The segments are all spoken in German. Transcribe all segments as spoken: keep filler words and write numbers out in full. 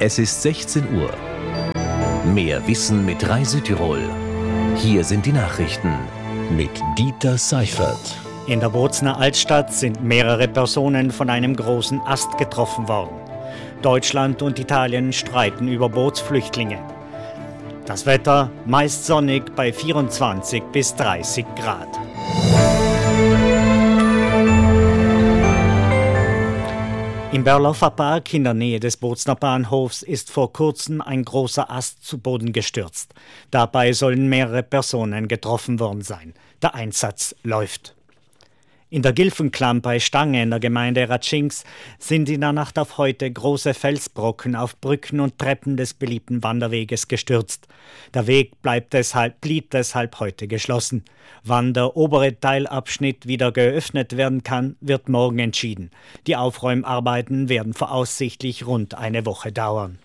Es ist sechzehn Uhr. Mehr Wissen mit Rai Südtirol. Hier sind die Nachrichten mit Dieter Seifert. In der Bozner Altstadt sind mehrere Personen von einem großen Ast getroffen worden. Deutschland und Italien streiten über Bootsflüchtlinge. Das Wetter meist sonnig bei vierundzwanzig bis dreißig Grad. Im Berloffer Park in der Nähe des Bozner Bahnhofs ist vor kurzem ein großer Ast zu Boden gestürzt. Dabei sollen mehrere Personen getroffen worden sein. Der Einsatz läuft. In der Gilfenklamm bei Stange in der Gemeinde Ratschinks sind in der Nacht auf heute große Felsbrocken auf Brücken und Treppen des beliebten Wanderweges gestürzt. Der Weg bleibt deshalb, blieb deshalb heute geschlossen. Wann der obere Teilabschnitt wieder geöffnet werden kann, wird morgen entschieden. Die Aufräumarbeiten werden voraussichtlich rund eine Woche dauern.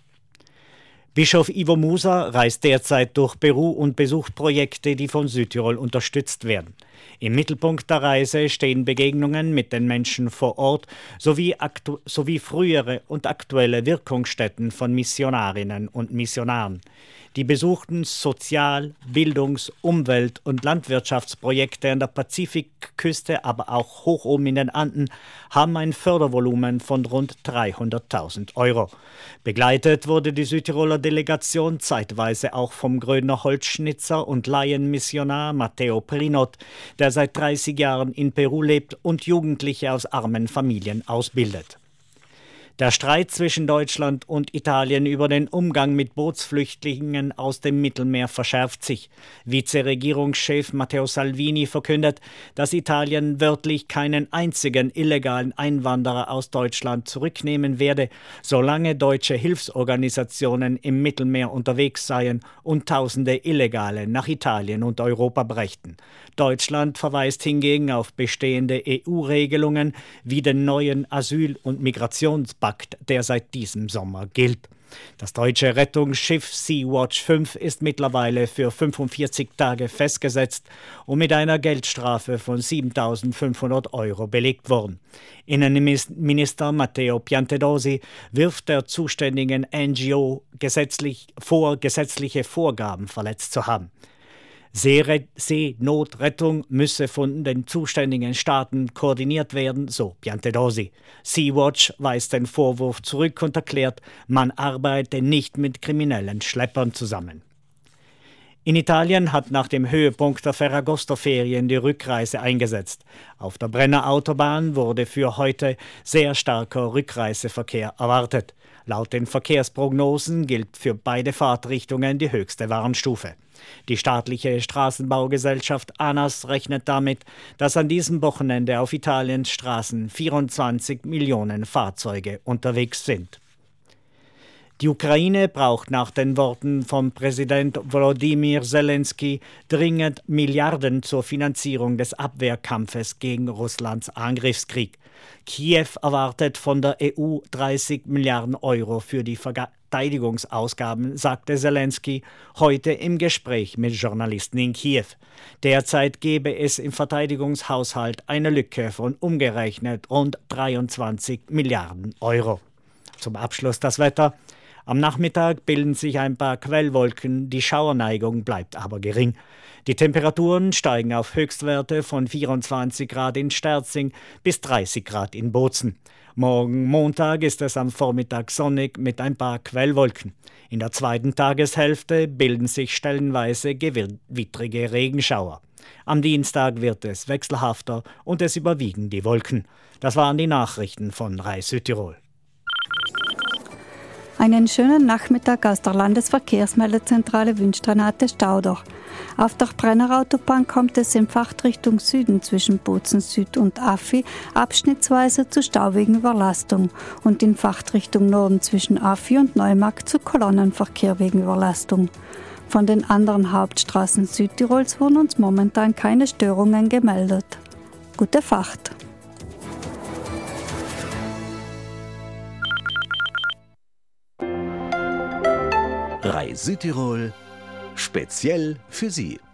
Bischof Ivo Musa reist derzeit durch Peru und besucht Projekte, die von Südtirol unterstützt werden. Im Mittelpunkt der Reise stehen Begegnungen mit den Menschen vor Ort sowie, aktu- sowie frühere und aktuelle Wirkungsstätten von Missionarinnen und Missionaren. Die besuchten Sozial-, Bildungs-, Umwelt- und Landwirtschaftsprojekte an der Pazifikküste, aber auch hoch oben in den Anden, haben ein Fördervolumen von rund dreihunderttausend Euro. Begleitet wurde die Südtiroler Delegation zeitweise auch vom Grödner Holzschnitzer und Laienmissionar Matteo Prinot, der seit dreißig Jahren in Peru lebt und Jugendliche aus armen Familien ausbildet. Der Streit zwischen Deutschland und Italien über den Umgang mit Bootsflüchtlingen aus dem Mittelmeer verschärft sich. Vizeregierungschef Matteo Salvini verkündet, dass Italien wörtlich keinen einzigen illegalen Einwanderer aus Deutschland zurücknehmen werde, solange deutsche Hilfsorganisationen im Mittelmeer unterwegs seien und Tausende Illegale nach Italien und Europa brächten. Deutschland verweist hingegen auf bestehende E U-Regelungen wie den neuen Asyl- und Migrationspakt, der seit diesem Sommer gilt. Das deutsche Rettungsschiff Sea-Watch fünf ist mittlerweile für fünfundvierzig Tage festgesetzt und mit einer Geldstrafe von siebentausendfünfhundert Euro belegt worden. Innenminister Matteo Piantedosi wirft der zuständigen N G O gesetzlich vor, gesetzliche Vorgaben verletzt zu haben. Seenotrettung müsse von den zuständigen Staaten koordiniert werden, so Piantedosi. Sea-Watch weist den Vorwurf zurück und erklärt, man arbeite nicht mit kriminellen Schleppern zusammen. In Italien hat nach dem Höhepunkt der Ferragosto-Ferien die Rückreise eingesetzt. Auf der Brenner Autobahn wurde für heute sehr starker Rückreiseverkehr erwartet. Laut den Verkehrsprognosen gilt für beide Fahrtrichtungen die höchste Warnstufe. Die staatliche Straßenbaugesellschaft ANAS rechnet damit, dass an diesem Wochenende auf Italiens Straßen vierundzwanzig Millionen Fahrzeuge unterwegs sind. Die Ukraine braucht nach den Worten von Präsident Volodymyr Zelensky dringend Milliarden zur Finanzierung des Abwehrkampfes gegen Russlands Angriffskrieg. Kiew erwartet von der E U dreißig Milliarden Euro für die Verteidigungsausgaben, sagte Zelensky heute im Gespräch mit Journalisten in Kiew. Derzeit gebe es im Verteidigungshaushalt eine Lücke von umgerechnet rund dreiundzwanzig Milliarden Euro. Zum Abschluss das Wetter. Am Nachmittag bilden sich ein paar Quellwolken, die Schauerneigung bleibt aber gering. Die Temperaturen steigen auf Höchstwerte von vierundzwanzig Grad in Sterzing bis dreißig Grad in Bozen. Morgen Montag ist es am Vormittag sonnig mit ein paar Quellwolken. In der zweiten Tageshälfte bilden sich stellenweise gewittrige Regenschauer. Am Dienstag wird es wechselhafter und es überwiegen die Wolken. Das waren die Nachrichten von Rai Südtirol. Einen schönen Nachmittag aus der Landesverkehrsmeldezentrale wünscht Renate Stauder. Auf der Brennerautobahn kommt es in Fahrtrichtung Süden zwischen Bozen Süd und Affi abschnittsweise zu staubigen Überlastung und in Fahrtrichtung Norden zwischen Affi und Neumarkt zu Kolonnenverkehr wegen Überlastung. Von den anderen Hauptstraßen Südtirols wurden uns momentan keine Störungen gemeldet. Gute Fahrt! Rai Südtirol, speziell für Sie.